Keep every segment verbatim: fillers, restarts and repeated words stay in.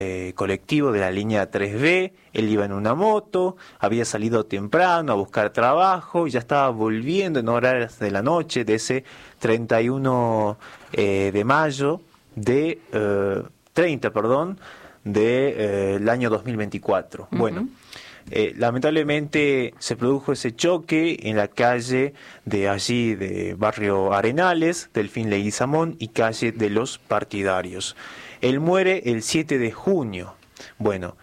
eh, colectivo de la línea tres B, él iba en una moto, había salido temprano a buscar trabajo y ya estaba volviendo en horas de la noche de ese treinta y uno eh, de mayo de eh, treinta, perdón, de eh, el año dos mil veinticuatro. Uh-huh. Bueno, eh, lamentablemente se produjo ese choque en la calle de allí de Barrio Arenales, Delfín Leguizamón y calle de los Partidarios. Él muere el siete de junio. Bueno,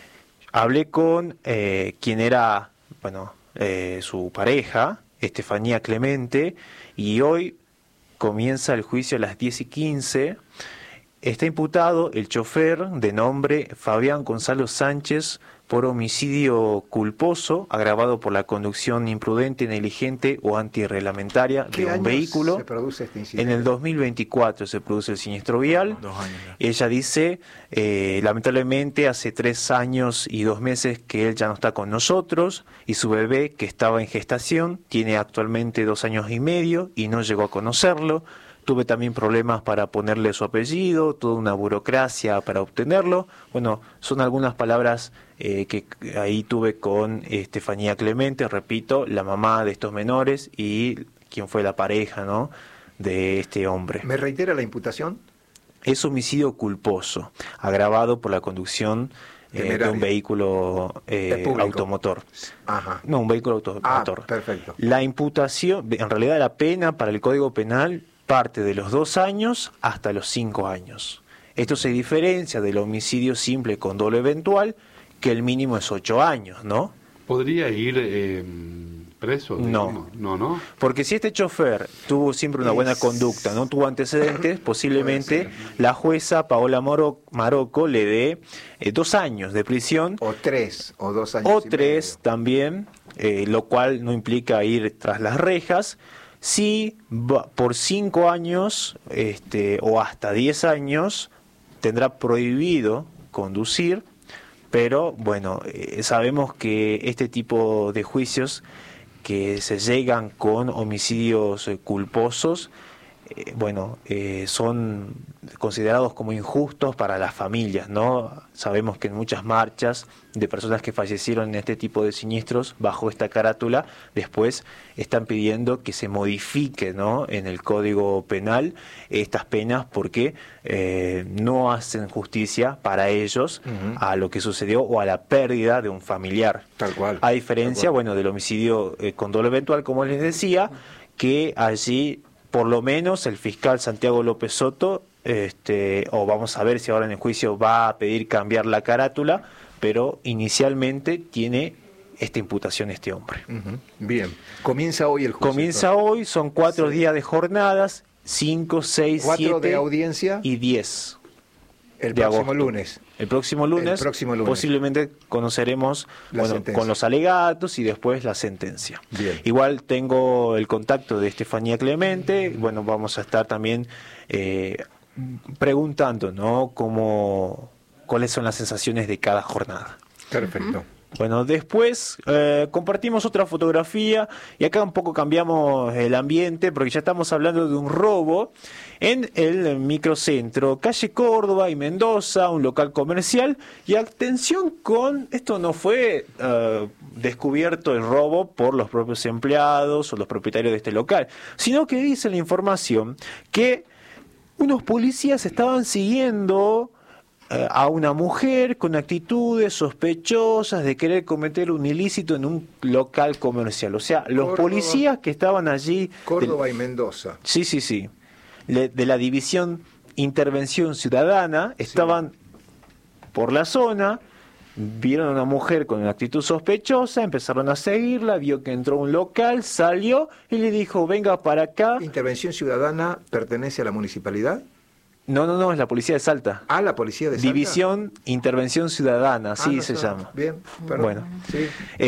hablé con eh, quien era, bueno, eh, su pareja, Estefanía Clemente, y hoy comienza el juicio a las diez y quince. Está imputado el chofer de nombre Fabián Gonzalo Sánchez por homicidio culposo, agravado por la conducción imprudente, negligente o antirreglamentaria de un vehículo. Se produce este incidente? En el dos mil veinticuatro se produce el siniestro vial. Dos años. Ella dice, eh, lamentablemente hace tres años y dos meses que él ya no está con nosotros y su bebé, que estaba en gestación, tiene actualmente dos años y medio y no llegó a conocerlo. Tuve también problemas para ponerle su apellido, toda una burocracia para obtenerlo. Bueno, son algunas palabras eh, que ahí tuve con Estefanía Clemente, repito, la mamá de estos menores y quien fue la pareja, ¿no?, de este hombre. ¿Me reitera la imputación? Es homicidio culposo, agravado por la conducción eh, de un vehículo eh, automotor. Ajá. No, un vehículo automotor. Ah, perfecto. La imputación, en realidad la pena para el Código Penal parte de los dos años hasta los cinco años. Esto se diferencia del homicidio simple con dolo eventual, que el mínimo es ocho años, ¿no? ¿Podría ir eh, preso? No. no, no. Porque si este chofer tuvo siempre una es... buena conducta, no tuvo antecedentes, posiblemente la jueza Paola Moro, Marocco le dé eh, dos años de prisión. O tres, o dos años. O tres también, eh, lo cual no implica ir tras las rejas. Si por cinco años este, o hasta diez años tendrá prohibido conducir, pero bueno, eh, sabemos que este tipo de juicios que se llegan con homicidios eh, culposos, eh, bueno, eh, son considerados como injustos para las familias, ¿no? Sabemos que en muchas marchas de personas que fallecieron en este tipo de siniestros bajo esta carátula, después están pidiendo que se modifique, ¿no?, en el Código Penal estas penas porque eh, no hacen justicia para ellos uh-huh. a lo que sucedió o a la pérdida de un familiar. Tal cual. A diferencia, Tal cual. bueno, del homicidio eh, con dolo eventual, como les decía, que allí por lo menos el fiscal Santiago López Soto, este, o vamos a ver si ahora en el juicio va a pedir cambiar la carátula, pero inicialmente tiene esta imputación este hombre. Uh-huh. Bien, comienza hoy el juicio. Comienza hoy, son cuatro sí. días de jornadas, cinco, seis, cuatro siete de audiencia y diez. El de próximo agosto. lunes. El próximo lunes, el próximo lunes. Posiblemente conoceremos bueno, con los alegatos y después la sentencia. Bien. Igual tengo el contacto de Estefanía Clemente, bueno, vamos a estar también eh, preguntando, ¿no?, cómo, cuáles son las sensaciones de cada jornada. Perfecto. Uh-huh. Bueno, después eh, compartimos otra fotografía y acá un poco cambiamos el ambiente porque ya estamos hablando de un robo en el microcentro, calle Córdoba y Mendoza, un local comercial. Y atención con, esto no fue uh, descubierto el robo por los propios empleados o los propietarios de este local, sino que dice la información que unos policías estaban siguiendo a una mujer con actitudes sospechosas de querer cometer un ilícito en un local comercial. O sea, los Córdoba, policías que estaban allí... Córdoba de, y Mendoza. Sí, sí, sí. Le, de la División Intervención Ciudadana, estaban sí. por la zona, vieron a una mujer con una actitud sospechosa, empezaron a seguirla, vio que entró a un local, salió y le dijo, venga para acá. ¿Intervención Ciudadana pertenece a la municipalidad? No, no, no, es la policía de Salta. Ah, la policía de Salta. División Intervención Ciudadana, así ah, no se sabe. llama. Bien, perdón. Bueno, sí.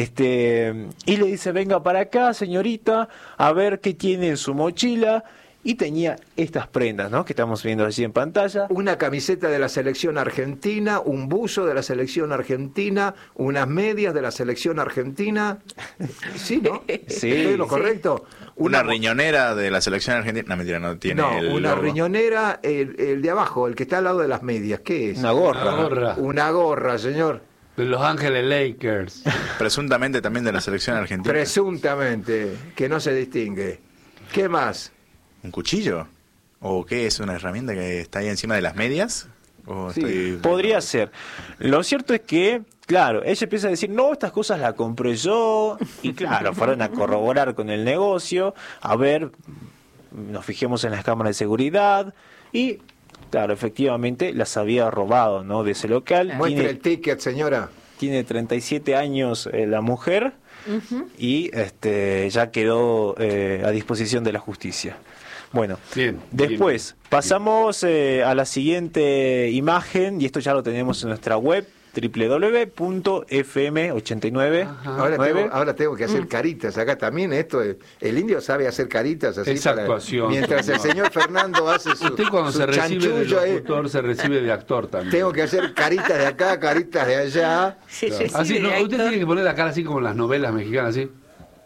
este, y le dice, venga para acá, señorita, a ver qué tiene en su mochila. Y tenía estas prendas, ¿no?, que estamos viendo allí en pantalla. Una camiseta de la selección argentina, un buzo de la selección argentina, unas medias de la selección argentina. Sí, ¿no? Sí. ¿Estoy en lo correcto? Una, una riñonera de la selección argentina. No, mentira, no tiene no, el una logo. riñonera, el, el de abajo, el que está al lado de las medias. ¿Qué es? Una gorra. Una gorra. Una gorra, señor. De Los Ángeles Lakers. Presuntamente también de la selección argentina. Presuntamente, que no se distingue. ¿Qué más? ¿Un cuchillo? ¿O qué es? ¿Una herramienta que está ahí encima de las medias? ¿O Sí, estoy... Podría ser. Lo cierto es que, claro, ella empieza a decir, no, estas cosas las compré yo. Y claro, fueron a corroborar con el negocio. A ver, nos fijemos en las cámaras de seguridad. Y, claro, efectivamente las había robado, ¿no? De ese local. Muestre Tiene, el ticket, señora. tiene treinta y siete años eh, la mujer. Ujú. Y este ya quedó eh, a disposición de la justicia. Bueno, Bien, después bien. pasamos eh, a la siguiente imagen, y esto ya lo tenemos en nuestra web, doble u doble u doble u punto efe eme ochenta y nueve Ahora nueve. tengo, ahora tengo que hacer caritas. Acá también esto, el, el indio sabe hacer caritas así. Es para- actuación, mientras el señor. señor Fernando hace su, Usted cuando su se recibe de chanchullo, eh, locutor, se recibe de actor también. tengo que hacer caritas de acá, caritas de allá. Sí, sí, sí, Así, de no, usted actor. tiene que poner la cara así como en las novelas mexicanas, ¿sí?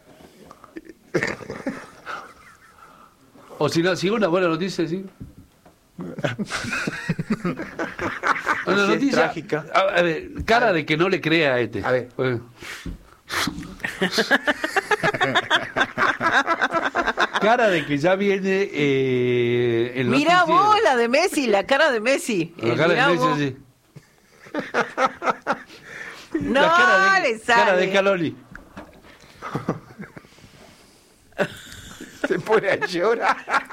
O si no, si una buena noticia, ¿sí? Una Sí, es noticia trágica. A, a ver, cara de que no le crea a este. A ver. Eh. Cara de que ya viene eh, el Mirá noticiero. vos la de Messi, la cara de Messi. La Eh, cara mirá de Messi, vos. sí. No, La cara de, le sale. cara de Scaloni. Se pone a llorar.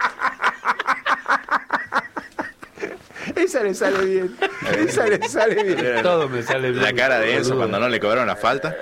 Esa le sale bien. Esa le sale bien. Todo me sale bien. La cara de Enzo Boludo. cuando no le cobraron la falta.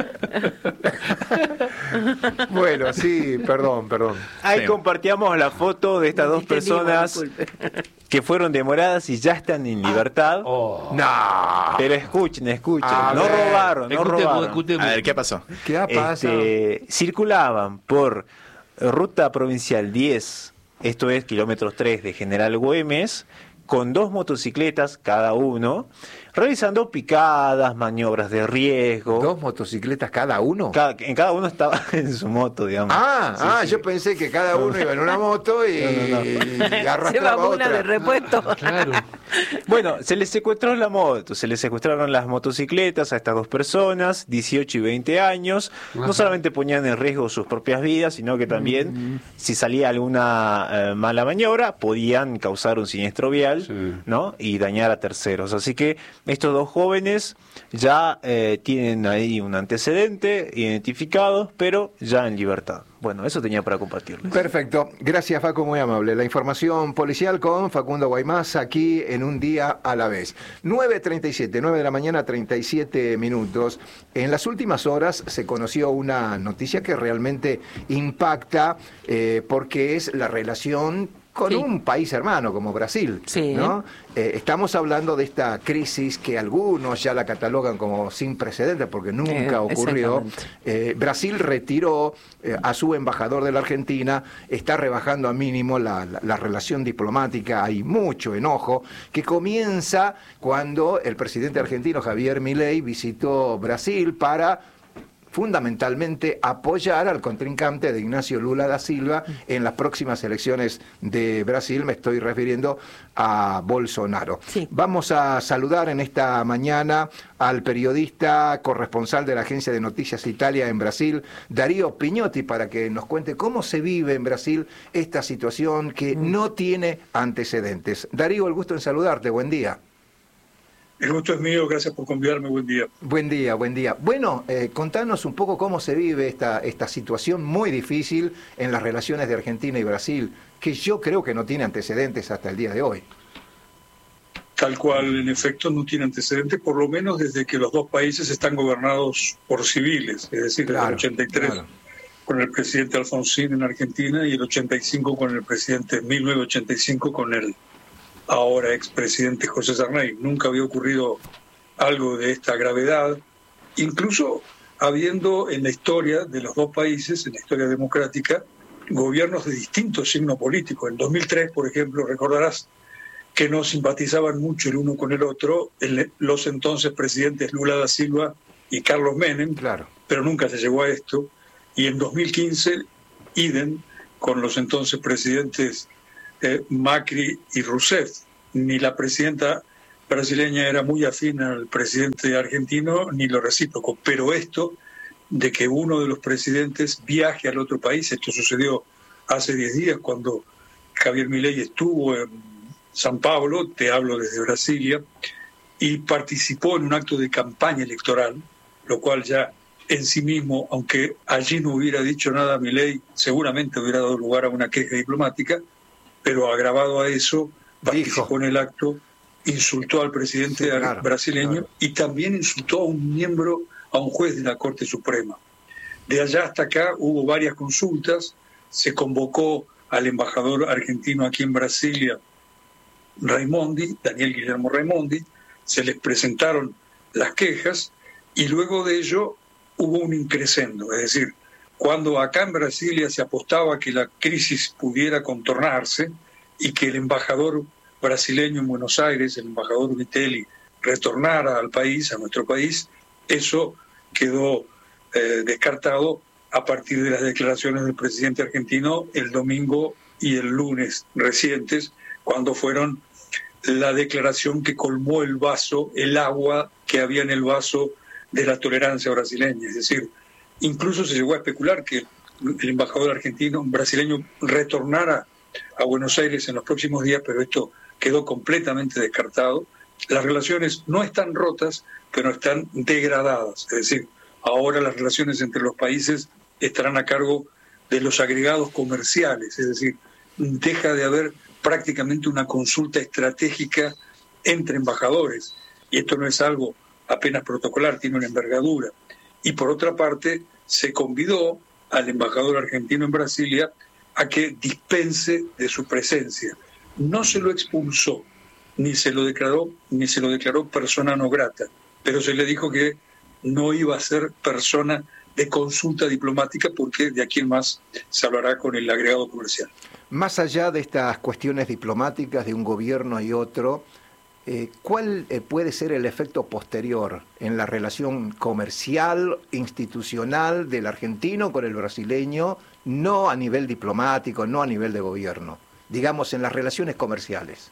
Bueno, sí, perdón, perdón. Ahí Sí. compartíamos la foto de estas dos Entendimos, personas disculpe. que fueron demoradas y ya están en libertad. Oh. No. Pero escuchen, escuchen, A no ver. robaron, no Escutemos, robaron. escutemos. A ver, ¿qué pasó? ¿Qué ha pasado? Este, circulaban por ruta provincial diez, esto es kilómetros tres de General Güemes, con dos motocicletas cada uno, realizando picadas, maniobras de riesgo. ¿Dos motocicletas cada uno? Cada, en cada uno estaba en su moto, digamos. Ah, Sí, ah, sí. yo pensé que cada uno iba en una moto y, No, no, y arrastraba Llevaba una otra. de repuesto. Claro. Bueno, se les secuestró la moto, se les secuestraron las motocicletas a estas dos personas, dieciocho y veinte años. Ajá. No solamente ponían en riesgo sus propias vidas, sino que también, si salía alguna eh, mala maniobra, podían causar un siniestro vial, Sí. ¿no? Y dañar a terceros. Así que estos dos jóvenes ya eh, tienen ahí un antecedente identificado, pero ya en libertad. Bueno, eso tenía para compartirles. Perfecto, gracias Facu, muy amable. La información policial con Facundo Guaymás aquí en Un Día a la Vez. nueve treinta y siete, nueve de la mañana, treinta y siete minutos. En las últimas horas se conoció una noticia que realmente impacta eh, porque es la relación con Sí. un país hermano como Brasil, Sí. ¿no? Eh, estamos hablando de esta crisis que algunos ya la catalogan como sin precedentes porque nunca Eh, ocurrió. exactamente. Eh, Brasil retiró eh, a su embajador de la Argentina, está rebajando a mínimo la, la- la relación diplomática, hay mucho enojo, que comienza cuando el presidente argentino Javier Milei visitó Brasil para fundamentalmente apoyar al contrincante de Ignacio Lula da Silva en las próximas elecciones de Brasil, me estoy refiriendo a Bolsonaro. Sí. Vamos a saludar en esta mañana al periodista corresponsal de la agencia de noticias Italia en Brasil, Darío Piñotti, para que nos cuente cómo se vive en Brasil esta situación que no tiene antecedentes. Darío, el gusto en saludarte, buen día. El gusto es mío, gracias por convidarme, buen día. Buen día, buen día. Bueno, eh, contanos un poco cómo se vive esta, esta situación muy difícil en las relaciones de Argentina y Brasil, que yo creo que no tiene antecedentes hasta el día de hoy. Tal cual, en efecto, no tiene antecedentes, por lo menos desde que los dos países están gobernados por civiles, es decir, desde Claro, el ochenta y tres claro. con el presidente Alfonsín en Argentina y el ochenta y cinco con el presidente, mil novecientos ochenta y cinco con el ahora expresidente José Sarney. Nunca había ocurrido algo de esta gravedad, incluso habiendo en la historia de los dos países, en la historia democrática, gobiernos de distintos signos políticos. En dos mil tres, por ejemplo, recordarás que no simpatizaban mucho el uno con el otro el, los entonces presidentes Lula da Silva y Carlos Menem, Claro. pero nunca se llegó a esto. Y en dos mil quince, idem, con los entonces presidentes eh, Macri y Rousseff. Ni la presidenta brasileña era muy afín al presidente argentino, ni lo recíproco. Pero esto de que uno de los presidentes viaje al otro país, esto sucedió hace diez días cuando Javier Milei estuvo en San Pablo, te hablo desde Brasilia, y participó en un acto de campaña electoral, lo cual ya en sí mismo, aunque allí no hubiera dicho nada Milei, seguramente hubiera dado lugar a una queja diplomática, pero agravado a eso, participó Dijo. en el acto, insultó al presidente Sí, claro, brasileño claro. y también insultó a un miembro, a un juez de la Corte Suprema. De allá hasta acá hubo varias consultas, se convocó al embajador argentino aquí en Brasilia, Raimondi, Daniel Guillermo Raimondi, se les presentaron las quejas y luego de ello hubo un increscendo, es decir, cuando acá en Brasilia se apostaba que la crisis pudiera contornarse y que el embajador brasileño en Buenos Aires, el embajador Vitelli, retornara al país, a nuestro país, eso quedó eh, descartado a partir de las declaraciones del presidente argentino el domingo y el lunes recientes, cuando fueron la declaración que colmó el vaso, el agua que había en el vaso de la tolerancia brasileña. Es decir, incluso se llegó a especular que el embajador argentino, brasileño, retornara a Buenos Aires en los próximos días, pero esto quedó completamente descartado. Las relaciones no están rotas, pero están degradadas. Es decir, ahora las relaciones entre los países estarán a cargo de los agregados comerciales, es decir, deja de haber prácticamente una consulta estratégica entre embajadores, y esto no es algo apenas protocolar, tiene una envergadura. Y por otra parte, se convidó al embajador argentino en Brasilia a que dispense de su presencia. No se lo expulsó, ni se lo declaró, ni se lo declaró persona no grata, pero se le dijo que no iba a ser persona de consulta diplomática porque de aquí en más se hablará con el agregado comercial. Más allá de estas cuestiones diplomáticas de un gobierno y otro, eh, ¿cuál eh, puede ser el efecto posterior en la relación comercial, institucional del argentino con el brasileño, no a nivel diplomático, no a nivel de gobierno, digamos en las relaciones comerciales?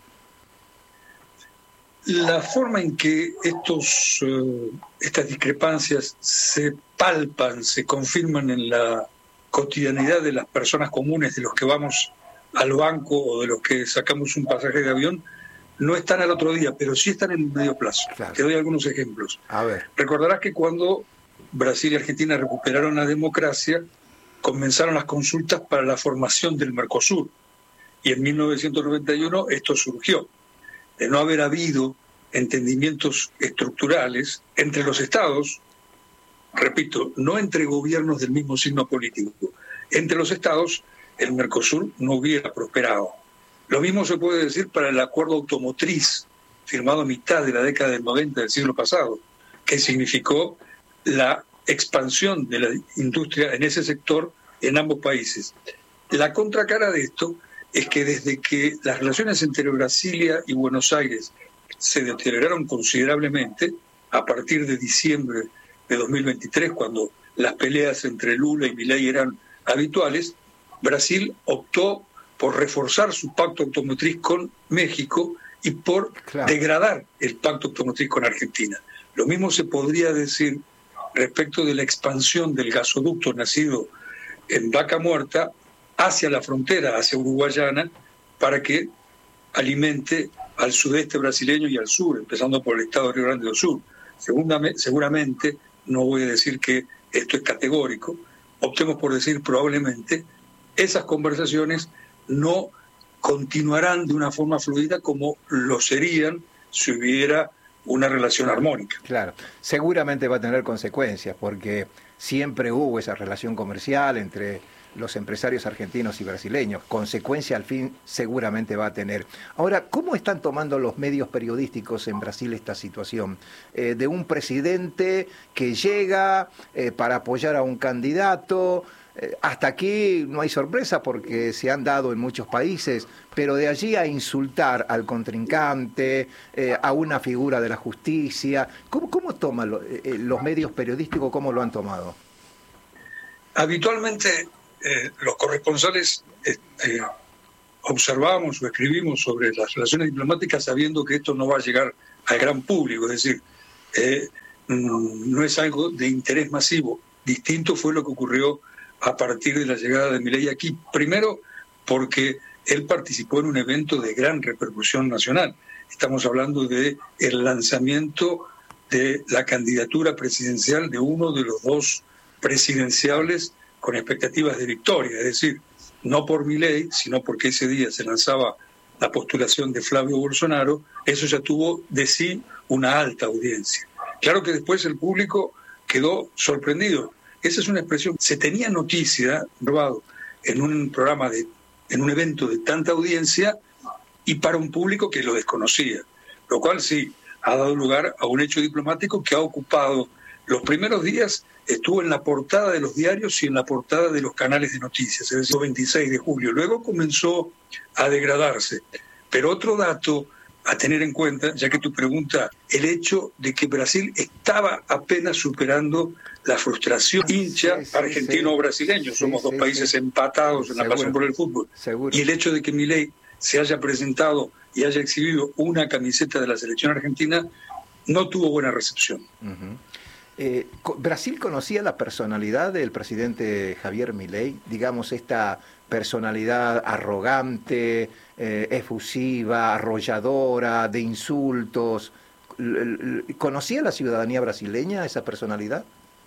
La forma en que estos, uh, estas discrepancias se palpan, se confirman en la cotidianidad de las personas comunes, de los que vamos al banco o de los que sacamos un pasaje de avión, no están al otro día, pero sí están en el medio plazo. Claro. Te doy algunos ejemplos. A ver. Recordarás que cuando Brasil y Argentina recuperaron la democracia, comenzaron las consultas para la formación del Mercosur. Y en mil novecientos noventa y uno esto surgió. De no haber habido entendimientos estructurales entre los estados, repito, no entre gobiernos del mismo signo político, entre los estados, el Mercosur no hubiera prosperado. Lo mismo se puede decir para el acuerdo automotriz, firmado a mitad de la década del noventa del siglo pasado, que significó la expansión de la industria en ese sector en ambos países. La contracara de esto es que desde que las relaciones entre Brasilia y Buenos Aires se deterioraron considerablemente, a partir de diciembre de dos mil veintitrés, cuando las peleas entre Lula y Milei eran habituales, Brasil optó por reforzar su pacto automotriz con México y por Claro. degradar el pacto automotriz con Argentina. Lo mismo se podría decir respecto de la expansión del gasoducto nacido en Vaca Muerta hacia la frontera, hacia Uruguayana, para que alimente al sudeste brasileño y al sur, empezando por el estado de Río Grande do Sul. Segundamente, seguramente, no voy a decir que esto es categórico, optemos por decir probablemente, esas conversaciones no continuarán de una forma fluida como lo serían si hubiera una relación armónica. Claro, seguramente va a tener consecuencias porque siempre hubo esa relación comercial entre los empresarios argentinos y brasileños. Consecuencia al fin seguramente va a tener. Ahora, ¿cómo están tomando los medios periodísticos en Brasil esta situación? Eh, de un presidente que llega eh, para apoyar a un candidato. Eh, hasta aquí no hay sorpresa porque se han dado en muchos países, pero de allí a insultar al contrincante, eh, a una figura de la justicia, ¿cómo, cómo toman lo, eh, los medios periodísticos, cómo lo han tomado? Habitualmente eh, los corresponsales eh, eh, observamos o escribimos sobre las relaciones diplomáticas sabiendo que esto no va a llegar al gran público, es decir, eh, no es algo de interés masivo. Distinto fue lo que ocurrió a partir de la llegada de Milei aquí. Primero, porque él participó en un evento de gran repercusión nacional. Estamos hablando de el lanzamiento de la candidatura presidencial de uno de los dos presidenciables con expectativas de victoria, es decir, no por Milei, sino porque ese día se lanzaba la postulación de Flavio Bolsonaro. Eso ya tuvo de sí una alta audiencia. Claro que después el público quedó sorprendido. Esa es una expresión. Se tenía noticia, robado, en un programa, de, en un evento de tanta audiencia y para un público que lo desconocía. Lo cual sí ha dado lugar a un hecho diplomático que ha ocupado los primeros días, estuvo en la portada de los diarios y en la portada de los canales de noticias, es decir, el veintiséis de julio. Luego comenzó a degradarse. Pero otro dato a tener en cuenta, ya que tu pregunta, el hecho de que Brasil estaba apenas superando la frustración hincha sí, sí, argentino o brasileño. Sí, Somos sí, dos países sí. empatados en la Seguro. pasión por el fútbol. Seguro. Y el hecho de que Milei se haya presentado y haya exhibido una camiseta de la selección argentina no tuvo buena recepción. Uh-huh. Eh, ¿Brasil conocía la personalidad del presidente Javier Milei? Digamos, esta personalidad arrogante, eh, efusiva, arrolladora, de insultos. ¿Conocía la ciudadanía brasileña esa personalidad?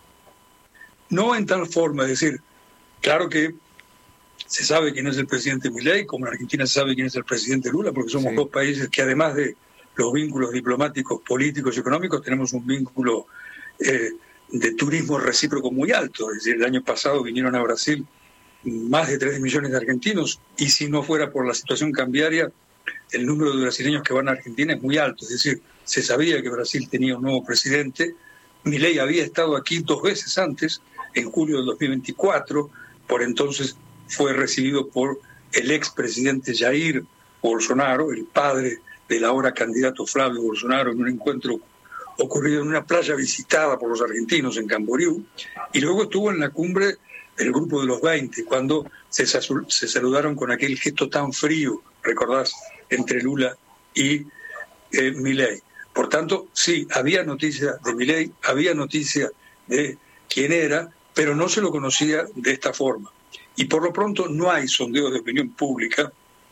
No en tal forma, es decir, claro que se sabe quién es el presidente Milei, como en Argentina se sabe quién es el presidente Lula, porque somos Sí. dos países que además de los vínculos diplomáticos, políticos y económicos, tenemos un vínculo eh, de turismo recíproco muy alto. Es decir, el año pasado vinieron a Brasil más de tres millones de argentinos, y si no fuera por la situación cambiaria, el número de brasileños que van a Argentina es muy alto. Es decir, se sabía que Brasil tenía un nuevo presidente. Milei había estado aquí dos veces antes, en julio del dos mil veinticuatro, por entonces fue recibido por el expresidente Jair Bolsonaro, el padre del ahora candidato Flavio Bolsonaro, en un encuentro ocurrido en una playa visitada por los argentinos en Camboriú, y luego estuvo en la cumbre del Grupo de los veinte, cuando se, se saludaron con aquel gesto tan frío, recordás, entre Lula y eh, Milei. Por tanto, sí, había noticia de Milei, había noticia de quién era, pero no se lo conocía de esta forma. Y por lo pronto no hay sondeos de opinión pública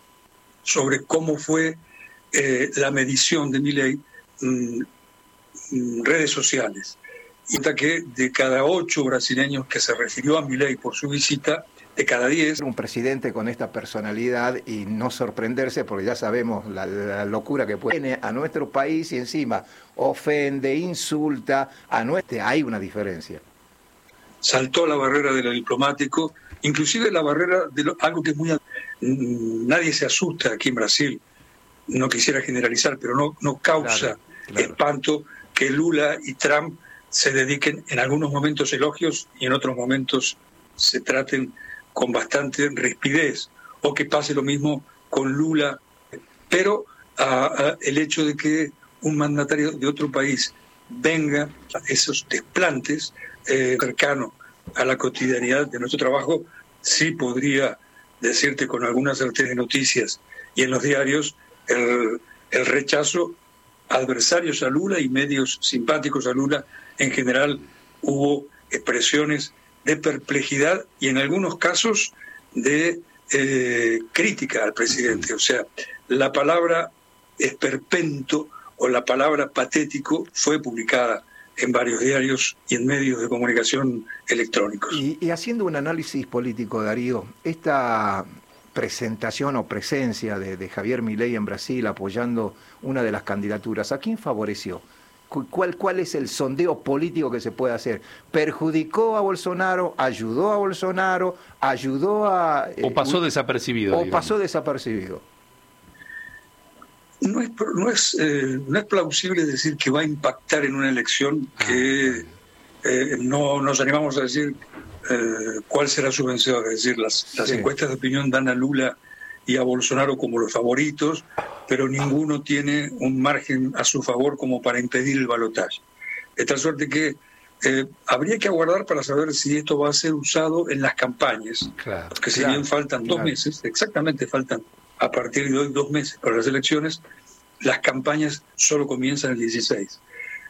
sobre cómo fue eh, la medición de Milei en redes sociales. Y hasta que de cada ocho brasileños que se refirió a Milei por su visita, de cada diez... Un presidente con esta personalidad y no sorprenderse, porque ya sabemos la, la locura que puede tener a nuestro país y encima ofende, insulta, a nuestro... Hay una diferencia. Saltó la barrera de lo diplomático, inclusive la barrera de lo, algo que es muy... Nadie se asusta aquí en Brasil, no quisiera generalizar, pero no, no causa Claro, claro. espanto que Lula y Trump se dediquen en algunos momentos elogios y en otros momentos se traten con bastante rispidez, o que pase lo mismo con Lula. Pero a, a, el hecho de que un mandatario de otro país venga a esos desplantes eh, cercano a la cotidianidad de nuestro trabajo, sí podría decirte con algunas certeza de noticias y en los diarios el, el rechazo a adversarios a Lula y medios simpáticos a Lula. En general hubo expresiones de perplejidad y en algunos casos de eh, crítica al presidente. O sea, la palabra esperpento o la palabra patético fue publicada en varios diarios y en medios de comunicación electrónicos. Y, y haciendo un análisis político, Darío, esta presentación o presencia de, de Javier Milei en Brasil apoyando una de las candidaturas, ¿a quién favoreció? ¿Cuál, ¿Cuál es el sondeo político que se puede hacer? ¿Perjudicó a Bolsonaro? ¿Ayudó a Bolsonaro? ¿Ayudó a...? Eh, ¿O pasó desapercibido? ¿O digamos. pasó desapercibido? No es, no, es, eh, no es plausible decir que va a impactar en una elección que eh, no nos animamos a decir eh, cuál será su vencedor. Es decir, las, las Sí. encuestas de opinión dan a Lula y a Bolsonaro como los favoritos, pero ninguno tiene un margen a su favor como para impedir el balotaje. De tal suerte que Eh, habría que aguardar para saber si esto va a ser usado en las campañas, Claro, porque si claro, bien faltan dos claro. meses, exactamente faltan a partir de hoy dos meses para las elecciones, las campañas solo comienzan el dieciséis.